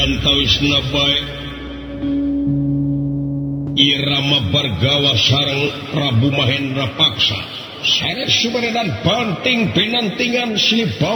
antawisna bae Irama Bargawa sareng Prabu Mahendra Paksa sanes sumeredan banting pinantingan silih